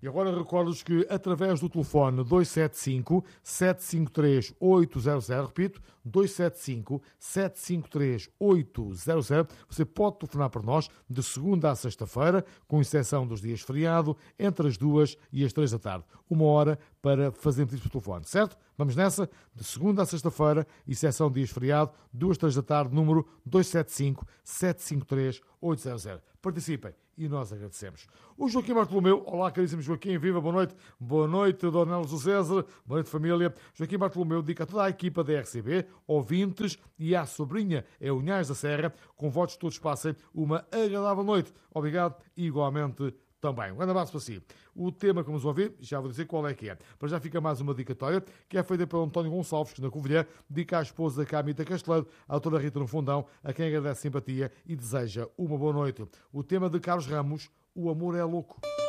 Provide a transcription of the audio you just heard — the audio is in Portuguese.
E agora recordo-vos que através do telefone 275-753-800, repito, 275-753-800, você pode telefonar para nós de segunda a sexta-feira, com exceção dos dias feriado, entre as 2 e as 3 da tarde. 1 hora para fazermos isso por telefone, certo? Vamos nessa, de segunda a sexta-feira, exceção de dias feriado, 2, 3 da tarde, número 275-753-800. Participem e nós agradecemos. O Joaquim Bartolomeu, olá caríssimo Joaquim, viva, boa noite, Dona Nelson César, boa noite família. Joaquim Bartolomeu dedica a toda a equipa da RCB, ouvintes e à sobrinha Eunhais da Serra, com votos todos passem uma agradável noite. Obrigado e igualmente também. Um grande abraço para si. O tema que vamos ouvir, já vou dizer qual é que é. Para já fica mais uma dedicatória, que é feita pelo António Gonçalves, que na Covilhã dedica à esposa da Camita Casteleiro, a doutora Rita no Fundão, a quem agradece simpatia e deseja uma boa noite. O tema de Carlos Ramos, O Amor é Louco.